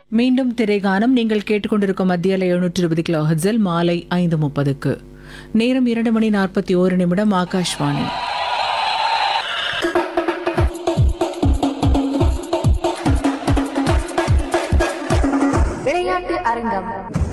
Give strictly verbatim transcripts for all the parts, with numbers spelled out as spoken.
மீண்டும் திரைகானம் நீங்கள் கேட்டுக்கொண்டிருக்கும் மத்தியில் எழுநூற்று இருபது கிலோ ஹெர்ட்ஸில் மாலை ஐந்து முப்பதுக்கு. நேரம் இரண்டு மணி நாற்பத்தி ஓரு நிமிடம். ஆகாஷ்வாணி. விளையாட்டு அரங்கம்.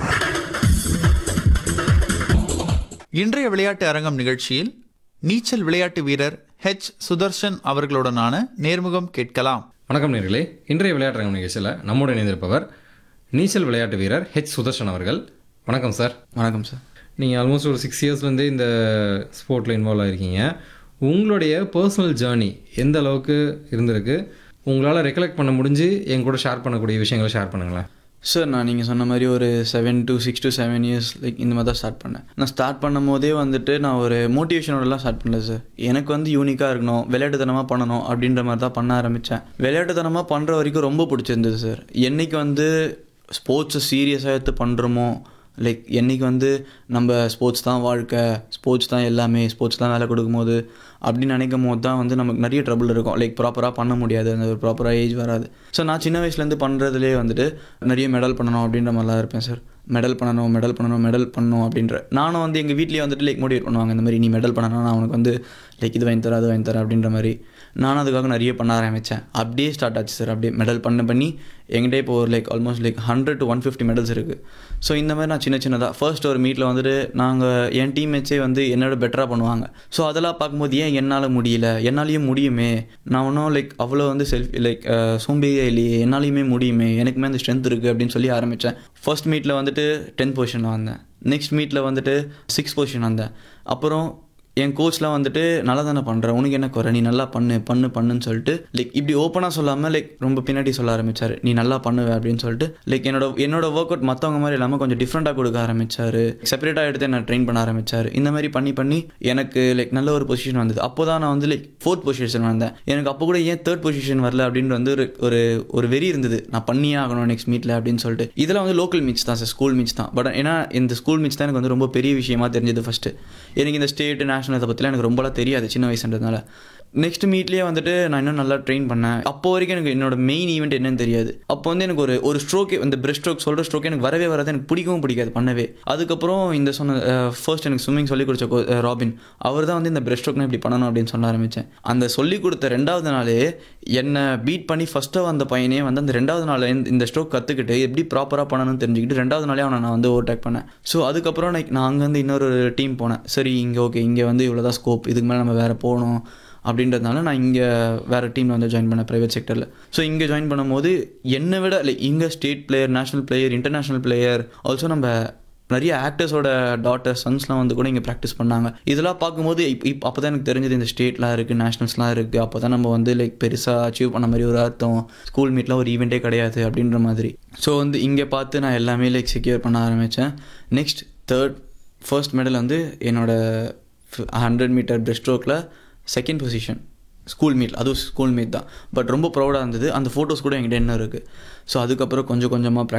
இன்றைய விளையாட்டு அரங்கம் நிகழ்ச்சியில் நீச்சல் விளையாட்டு வீரர் ஹெச் சுதர்ஷன் அவர்களுடனான நேர்முகம் கேட்கலாம். வணக்கம் நேர்களே. இன்றைய விளையாட்டு நிகழ்ச்சியில் நம்மோடு இணைந்திருப்பவர் நீச்சல் விளையாட்டு வீரர் ஹெச் சுதர்ஷன் அவர்கள். வணக்கம் சார். வணக்கம் சார். நீங்கள் ஆல்மோஸ்ட் ஒரு சிக்ஸ் இயர்ஸ்லேருந்தே இந்த ஸ்போர்ட்டில் இன்வால்வ் ஆகிருக்கீங்க. உங்களுடைய பர்சனல் ஜேர்னி எந்த அளவுக்கு இருந்திருக்கு, உங்களால் ரெக்கலெக்ட் பண்ண முடிஞ்சு என் கூட ஷேர் பண்ணக்கூடிய விஷயங்களை ஷேர் பண்ணுங்களேன். சார், நான் நீங்கள் சொன்ன மாதிரி ஒரு seven to six to seven years like இந்த மாதிரி தான் ஸ்டார்ட் பண்ணேன். நான் ஸ்டார்ட் பண்ணும் போதே வந்துட்டு நான் ஒரு மோட்டிவேஷனோடலாம் ஸ்டார்ட் பண்ணல சார். எனக்கு வந்து யூனிக்காக இருக்கணும், விளையாட்டுத்தனமாக பண்ணணும் அப்படின்ற மாதிரி தான் பண்ண ஆரம்பித்தேன். விளையாட்டுத்தனமாக பண்ணுற வரைக்கும் ரொம்ப பிடிச்சிருந்தது சார். என்றைக்கு வந்து ஸ்போர்ட்ஸை சீரியஸாக எடுத்து பண்ணுறோமோ, லைக் என்றைக்கு வந்து நம்ம ஸ்போர்ட்ஸ் தான் வாழ்க்கை, ஸ்போர்ட்ஸ் தான் எல்லாமே, ஸ்போர்ட்ஸ் தான் வேலை கொடுக்கும்போது அப்படின்னு நினைக்கும் போது தான் வந்து நமக்கு நிறைய ட்ரபிள் இருக்கும். லைக் ப்ராப்பராக பண்ண முடியாது, அந்த ஒரு ப்ராப்பராக ஏஜ் வராது. ஸோ நான் சின்ன வயசுலேருந்து பண்ணுறதுலேயே வந்துட்டு நிறைய மெடல் பண்ணணும் அப்படின்ற மாதிரிலாம் இருப்பேன் சார். மெடல் பண்ணணும் மெடல் பண்ணணும் மெடல் பண்ணணும் அப்படின்ற நானும் வந்து எங்கள் வீட்லேயே வந்துட்டு லைக் மோட்டிவேட் பண்ணுவாங்க. இந்த மாதிரி நீ மெடல் பண்ணணும், நான் அவனுக்கு வந்து லைக் இது வாங்கி தரேன் அது வாங்கி தரேன் அப்படின்ற மாதிரி. நானும் அதுக்காக நிறைய பண்ண ஆரம்பித்தேன். அப்படியே ஸ்டார்ட் ஆச்சு சார். அப்படியே மெடல் பண்ண பண்ணி எங்கிட்ட இப்போ ஒரு like almost like hundred to one fifty medals இருக்குது. ஸோ இந்த மாதிரி நான் சின்ன சின்னதாக ஃபர்ஸ்ட் ஒரு மீட்டில் வந்துட்டு நாங்கள் என் டீம்மேட்ஸே வந்து என்னோட பெட்டராக பண்ணுவாங்க. ஸோ அதெல்லாம் பார்க்கும்போது ஏன் என்னால் முடியல, என்னாலேயும் முடியுமே, நான் ஒன்றும் லைக் அவ்வளோ வந்து செல்ஃப் லைக் சோம்பேறியே இல்லையே, என்னாலையுமே முடியுமே, எனக்குமே அந்த ஸ்ட்ரென்த் இருக்குது அப்படின்னு சொல்லி ஆரம்பித்தேன். ஃபர்ஸ்ட் மீட்டில் வந்துட்டு டென்த் பொசிஷனில் வந்தேன். நெக்ஸ்ட் மீட்டில் வந்துட்டு சிக்ஸ் பொசிஷன் வந்தேன். அப்புறம் என் கோச்லாம் வந்துட்டு நல்லா தானே பண்ணுற, உனக்கு என்ன குறை, நீ நல்லா பண்ணு பண்ணு பண்ணுன்னு சொல்லிட்டு லைக் இப்படி ஓப்பனாக சொல்லாமல் லைக் ரொம்ப பின்னாடி சொல்ல ஆரம்பித்தார். நீ நல்லா பண்ணுவேன் அப்படின்னு சொல்லிட்டு லைக் என்னோட என்னோட ஒர்க் அவுட் மற்றவங்க மாதிரி இல்லாமல் கொஞ்சம் டிஃப்ரெண்ட்டாக கொடுக்க ஆரம்பித்தார். செப்பரேட்டாக எடுத்து என்ன ட்ரெயின் பண்ண ஆரம்பித்தார். இந்த மாதிரி பண்ணி பண்ணி எனக்கு லைக் நல்ல ஒரு பொசிஷன் வந்தது. அப்போ தான் நான் வந்து லைக் ஃபோர்த் பொசிஷன் வந்தேன். எனக்கு அப்போ கூட ஏன் தேர்ட் பொசிஷன் வரல அப்படின்னு வந்து ஒரு ஒரு ஒரு வெறி இருந்தது. நான் பண்ணியே ஆகணும் நெக்ஸ்ட் மீட்டில் அப்படின்னு சொல்லிட்டு. இதெல்லாம் வந்து லோக்கல் மீட்ஸ் தான் சார், ஸ்கூல் மீட்ஸ் தான். பட் ஏன்னா இந்த ஸ்கூல் மீட்ஸ் தான் எனக்கு வந்து ரொம்ப பெரிய விஷயமா தெரிஞ்சது ஃபஸ்ட்டு. எனக்கு இந்த ஸ்டேட் நேஷனல் இதை பற்றிலாம் எனக்கு ரொம்பலாம் தெரியாது சின்ன வயசுன்றதுனால. நெக்ஸ்ட் மீட்லேயே வந்துட்டு நான் இன்னும் நல்லா ட்ரெயின் பண்ணேன். அப்போ வரைக்கும் எனக்கு என்னோட மெயின் ஈவெண்ட் என்னன்னு தெரியாது. அப்போ வந்து எனக்கு ஒரு ஒரு ஸ்ட்ரோக், இந்த பிரெஸ்ட் ஸ்ட்ரோக் சொல்கிற ஸ்ட்ரோக் எனக்கு வரவே வராது, எனக்கு பிடிக்கவும் பிடிக்காது பண்ணவே. அதுக்கப்புறம் இந்த சொன்ன ஃபர்ஸ்ட் எனக்கு ஸ்விம்மிங் சொல்லிக் கொடுத்த ராபின், அவர் தான் வந்து இந்த பிரெஸ்ட் ஸ்ட்ரோக்னா இப்படி பண்ணணும் அப்படின்னு சொல்ல ஆரம்பித்தேன். அந்த சொல்லிக் கொடுத்த ரெண்டாவது நாளே என்னை பீட் பண்ணி ஃபஸ்ட்டாக வந்த பையனே வந்து அந்த ரெண்டாவது நாள் இந்த ஸ்ட்ரோக் கற்றுக்கிட்டு எப்படி ப்ராப்பராக பண்ணணும்னு தெரிஞ்சுக்கிட்டு ரெண்டாவது நாளே அவனை நான் வந்து ஓவர்டேக் பண்ணேன். ஸோ அதுக்கப்புறம் நான் நான் அங்கேருந்து இன்னொரு டீம் போனேன். சரி இங்கே ஓகே, இங்கே வந்து இவ்வளோ தான் ஸ்கோப், இதுக்கு மேலே நம்ம வேறு போகணும் அப்படின்றதுனால நான் இங்கே வேறு டீமில் வந்து ஜாயின் பண்ணேன் ப்ரைவேட் செக்டரில். ஸோ இங்கே ஜாயின் பண்ணும்போது என்னை விட லைக் இங்கே state player, national player, international player, also நம்ம நிறைய ஆக்டர்ஸோட டாட்டர் சன்ஸ்லாம் வந்து கூட இங்கே ப்ராக்டிஸ் பண்ணாங்க. இதெல்லாம் பார்க்கும்போது இப்போ இப்போ அப்போ தான் எனக்கு தெரிஞ்சது இந்த ஸ்டேட்லாம் இருக்குது, நேஷ்னல்ஸ்லாம் இருக்குது. அப்போ தான் நம்ம வந்து லைக் பெருசாக அச்சீவ் பண்ண மாதிரி ஒரு அர்த்தம். ஸ்கூல் மீட்லாம் ஒரு ஈவெண்ட்டே கிடையாது அப்படின்ற மாதிரி. ஸோ வந்து இங்கே பார்த்து நான் எல்லாமே லைக் செக்யூர் பண்ண ஆரம்பித்தேன். நெக்ஸ்ட் தேர்ட் ஃபர்ஸ்ட் மெடல் வந்து என்னோடய hundred metre breast ஸ்ட்ரோக்கில் second position school meet. அதுவும் ஸ்கூல் மீட் தான், பட் ரொம்ப ப்ரௌடாக இருந்தது. அந்த ஃபோட்டோஸ் கூட என்கிட்ட என்ன இருக்குது. ஸோ அதுக்கப்புறம் கொஞ்சம் கொஞ்சமாக